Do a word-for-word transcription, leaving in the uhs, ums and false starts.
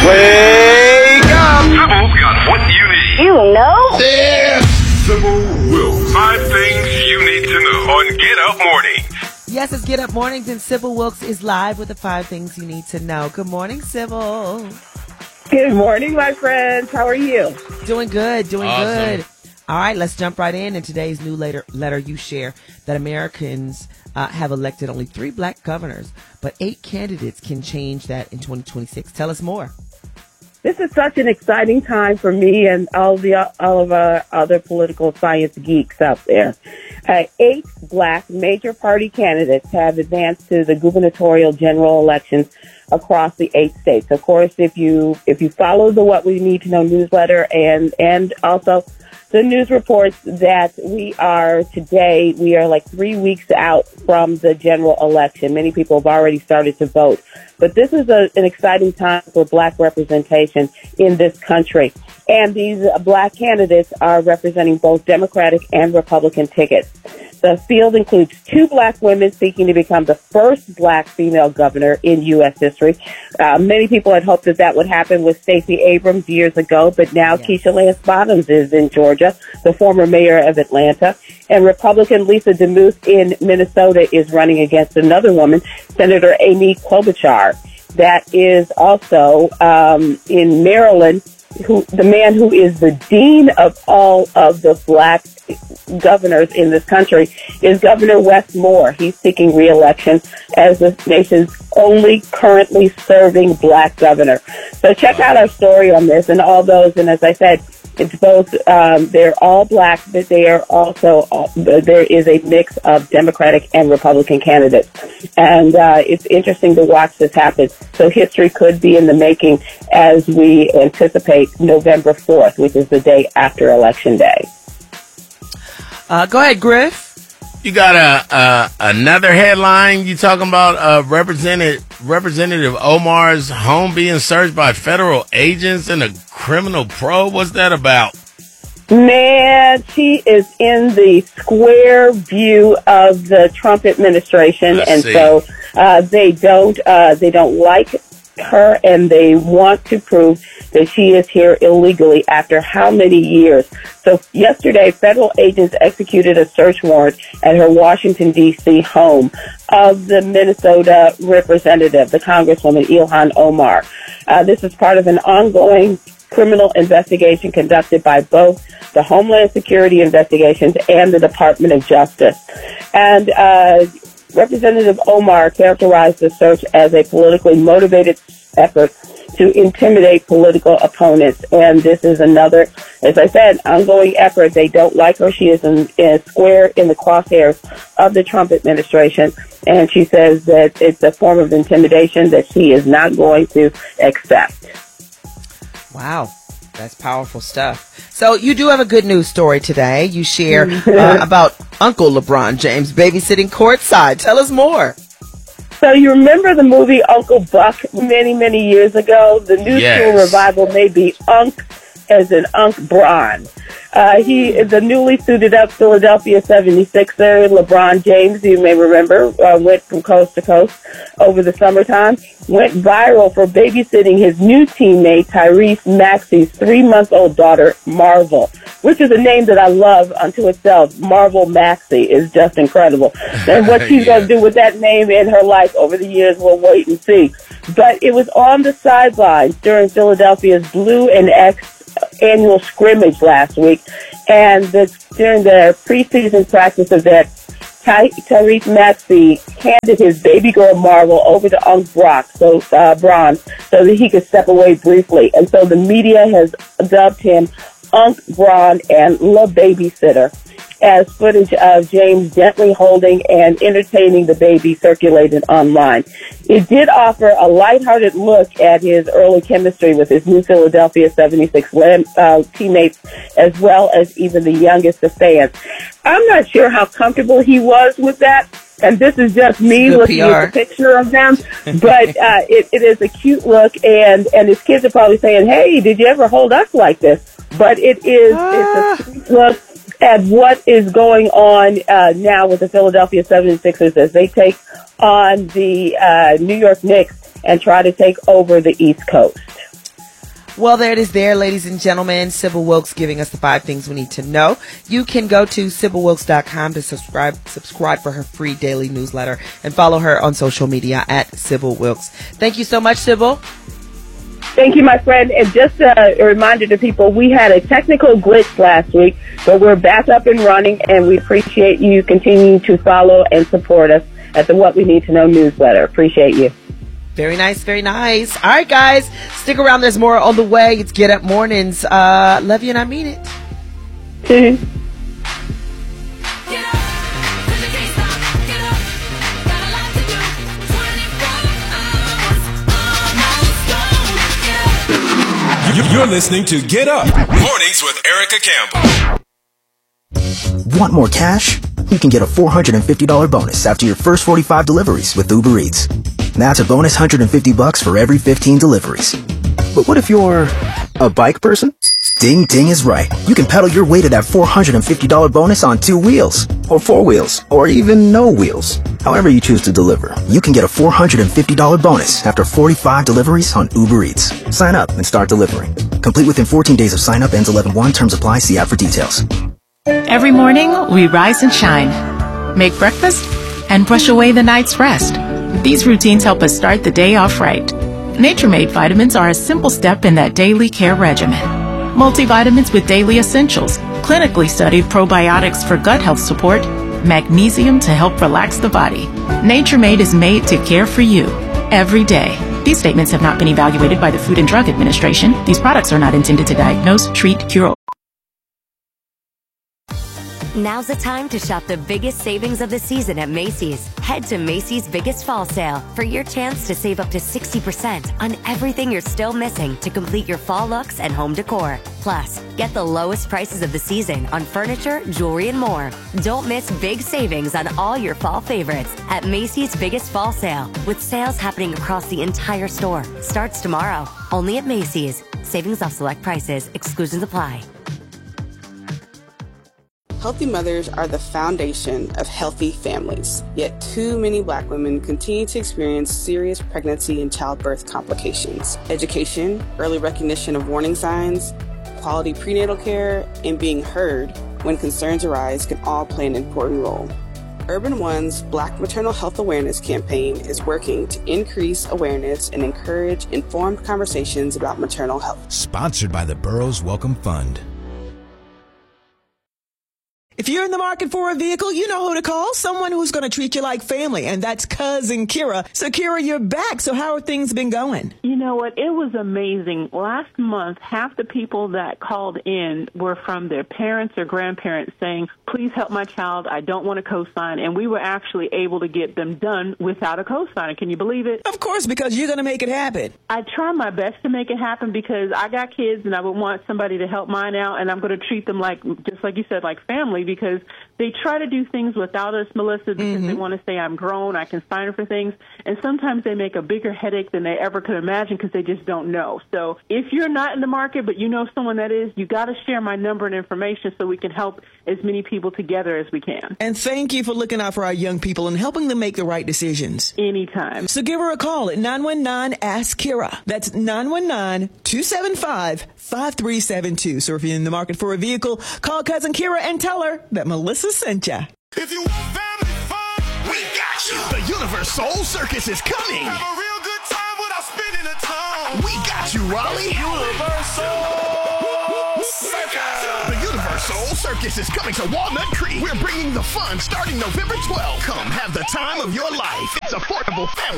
Wake up! Sybil's got what you need. You know? Yeah! Sybil Wilkes. Five things you need to know on Get Up Mornings. Yes, it's Get Up Mornings, and Sybil Wilkes is live with the five things you need to know. Good morning, Sybil. Good morning, my friends. How are you? Doing good, doing Awesome. good. All right, let's jump right in. In today's new letter, letter you share that Americans uh, have elected only three black governors, but eight candidates can change that in twenty twenty-six. Tell us more. This is such an exciting time for me and all the all of our other political science geeks out there. Uh, eight black major party candidates have advanced to the gubernatorial general elections across the eight states. Of course, if you if you follow the What We Need to Know newsletter and and also the news reports that we are today, we are like three weeks out from the general election. Many people have already started to vote. But this is a, an exciting time for black representation in this country. And these uh, black candidates are representing both Democratic and Republican tickets. The field includes two black women seeking to become the first black female governor in U S history. Uh, many people had hoped that that would happen with Stacey Abrams years ago, but now yes. Keisha Lance Bottoms is in Georgia, the former mayor of Atlanta. And Republican Lisa DeMuth in Minnesota is running against another woman, Senator Amy Klobuchar. That is also um, in Maryland, who the man who is the dean of all of the black governors in this country is Governor Wes Moore. He's seeking re-election as the nation's only currently serving black governor. So check out our story on this and all those. And as I said, it's both, um, they're all black, but they are also, all, there is a mix of Democratic and Republican candidates. And uh, it's interesting to watch this happen. So history could be in the making as we anticipate November fourth, which is the day after Election Day. Uh, go ahead, Griff. You got a, a another headline. You talking about uh, Representative Representative Omar's home being searched by federal agents in a criminal probe. What's that about? Man, she is in the square view of the Trump administration, I and see. so uh, they don't uh, they don't like her, and they want to prove that she is here illegally after how many years. So yesterday, federal agents executed a search warrant at her Washington, D C home of the Minnesota representative, the Congresswoman Ilhan Omar. Uh, this is part of an ongoing criminal investigation conducted by both the Homeland Security Investigations and the Department of Justice. And uh, Representative Omar characterized the search as a politically motivated effort to intimidate political opponents. And this is another, as I said, ongoing effort. They don't like her. She is in, in square in the crosshairs of the Trump administration. And she says that it's a form of intimidation that she is not going to accept. Wow. That's powerful stuff. So you do have a good news story today. You share uh, about Uncle LeBron James babysitting courtside. Tell us more. So you remember the movie Uncle Buck many, many years ago? The new Yes. school revival may be Unc as in Unc Bron. Uh, he is a newly suited up Philadelphia seventy-sixer, LeBron James, you may remember, uh, went from coast to coast over the summertime, went viral for babysitting his new teammate, Tyrese Maxey's three-month-old daughter, Marvel, which is a name that I love unto itself. Marvel Maxey is just incredible. And what she's Yeah. going to do with that name in her life over the years, we'll wait and see. But it was on the sidelines during Philadelphia's Blue and X annual scrimmage last week, and the, during the preseason practice event, Ty, Tyrese Maxey handed his baby girl Marvel over to Unc Brock, so uh, Bron, so that he could step away briefly. And so the media has dubbed him Unc Bron and La Babysitter, as footage of James gently holding and entertaining the baby circulated online. It did offer a lighthearted look at his early chemistry with his new Philadelphia seventy-six uh, teammates, as well as even the youngest of fans. I'm not sure how comfortable he was with that, and this is just me looking P R. at the picture of them, but uh, it, it is a cute look, and, and his kids are probably saying, hey, did you ever hold us like this? But it is Ah. it's a sweet look at what is going on uh, now with the Philadelphia seventy-sixers as they take on the uh, New York Knicks and try to take over the East Coast. Well, there it is there, ladies and gentlemen. Sybil Wilkes giving us the five things we need to know. You can go to sybil wilkes dot com to subscribe subscribe for her free daily newsletter and follow her on social media at Sybil Wilkes. Thank you so much, Sybil. Thank you, my friend. And just a reminder to people, we had a technical glitch last week, but we're back up and running, and we appreciate you continuing to follow and support us at the What We Need to Know newsletter. Appreciate you. Very nice, very nice. All right, guys, stick around. There's more on the way. It's Get Up Mornings. Uh, love you, and I mean it. Mm-hmm. You're listening to Get Up Mornings with Erica Campbell. Want more cash? You can get a four hundred fifty dollars bonus after your first forty-five deliveries with Uber Eats. That's a bonus one hundred fifty bucks for every fifteen deliveries. But what if you're a bike person? Ding Ding is right. You can pedal your way to that four hundred fifty dollars bonus on two wheels, or four wheels, or even no wheels. However you choose to deliver, you can get a four hundred fifty dollars bonus after forty-five deliveries on Uber Eats. Sign up and start delivering. Complete within fourteen days of sign up. Ends eleven one. Terms apply. See app for details. Every morning, we rise and shine, make breakfast, and brush away the night's rest. These routines help us start the day off right. Nature-Made vitamins are a simple step in that daily care regimen. Multivitamins with daily essentials, clinically studied probiotics for gut health support, magnesium to help relax the body. Nature-Made is made to care for you every day. These statements have not been evaluated by the Food and Drug Administration. These products are not intended to diagnose, treat, cure. Now's the time to shop the biggest savings of the season at Macy's. Head to Macy's Biggest Fall Sale for your chance to save up to sixty percent on everything you're still missing to complete your fall looks and home decor. Plus, get the lowest prices of the season on furniture, jewelry, and more. Don't miss big savings on all your fall favorites at Macy's Biggest Fall Sale, with sales happening across the entire store. Starts tomorrow, only at Macy's. Savings off select prices. Exclusions apply. Healthy mothers are the foundation of healthy families, yet too many Black women continue to experience serious pregnancy and childbirth complications. Education, early recognition of warning signs, quality prenatal care, and being heard when concerns arise can all play an important role. Urban One's Black Maternal Health Awareness campaign is working to increase awareness and encourage informed conversations about maternal health. Sponsored by the Burroughs Welcome Fund. If you're in the market for a vehicle, you know who to call. Someone who's going to treat you like family, and that's Cousin Kira. So, Kira, you're back. So how have things been going? You know what? It was amazing. Last month, half the people that called in were from their parents or grandparents saying, please help my child. I don't want a cosign. And we were actually able to get them done without a cosigner. Can you believe it? Of course, because you're going to make it happen. I try my best to make it happen because I got kids and I would want somebody to help mine out, and I'm going to treat them like, just like you said, like family, because they try to do things without us, Melissa, because mm-hmm. they want to say I'm grown, I can sign for things, and sometimes they make a bigger headache than they ever could imagine because they just don't know. So if you're not in the market but you know someone that is, you got to share my number and information so we can help as many people together as we can. And thank you for looking out for our young people and helping them make the right decisions. Anytime. So give her a call at nine one nine, ask Kira. That's nine one nine, two seven five, five three seven two. So if you're in the market for a vehicle, call Cousin Kira and tell her that Melissa sent ya. If you want family fun, we got you. The Universal Circus is coming. Have a real good time without spending a ton. We got you, Raleigh. Universal Circus. The Universal Circus is coming to Walnut Creek. We're bringing the fun starting November twelfth. Come have the time of your life. It's affordable family.